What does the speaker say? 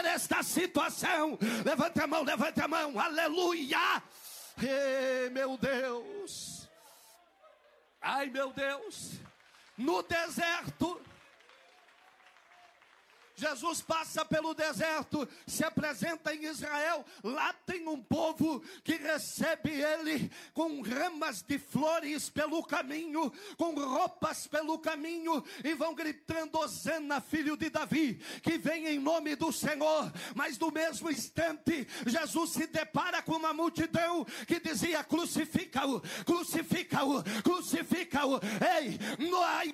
esta situação. Levante a mão, aleluia. Ei, meu Deus. Ai, meu Deus. No deserto, Jesus passa pelo deserto, se apresenta em Israel. Lá tem um povo que recebe ele com ramas de flores pelo caminho, com roupas pelo caminho, e vão gritando: Hosana, filho de Davi, que vem em nome do Senhor. Mas no mesmo instante, Jesus se depara com uma multidão que dizia: crucifica-o, crucifica-o, crucifica-o. Ei,